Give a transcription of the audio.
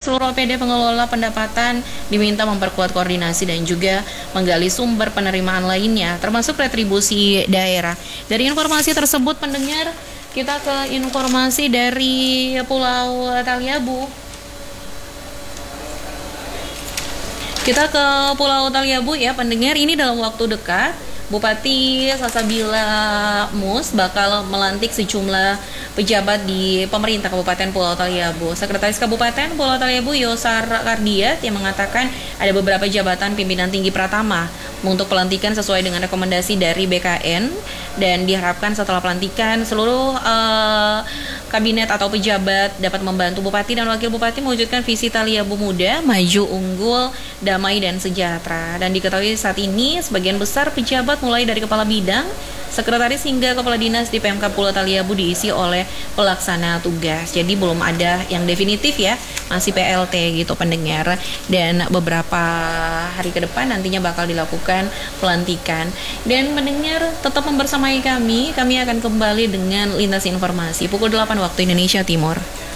seluruh OPD pengelola pendapatan diminta memperkuat koordinasi dan juga menggali sumber penerimaan lainnya, termasuk retribusi daerah. Dari informasi tersebut, pendengar, kita ke informasi dari Pulau Taliabu. Kita ke Pulau Taliabu ya, pendengar. Ini dalam waktu dekat Bupati Salsabila Mus bakal melantik sejumlah pejabat di pemerintah Kabupaten Pulau Taliabu. Sekretaris Kabupaten Pulau Taliabu Yosar Kardiat yang mengatakan ada beberapa jabatan pimpinan tinggi Pratama untuk pelantikan sesuai dengan rekomendasi dari BKN, dan diharapkan setelah pelantikan seluruh kabinet atau pejabat dapat membantu Bupati dan Wakil Bupati mewujudkan visi Taliabu muda, maju, unggul, damai, dan sejahtera. Dan diketahui saat ini sebagian besar pejabat mulai dari kepala bidang, sekretaris hingga kepala dinas di PMK Pulau Taliabu diisi oleh pelaksana tugas. Jadi belum ada yang definitif ya, masih PLT gitu pendengar. Dan beberapa hari ke depan nantinya bakal dilakukan pelantikan. Dan pendengar tetap membersamai kami akan kembali dengan lintas informasi pukul 8 waktu Indonesia Timur.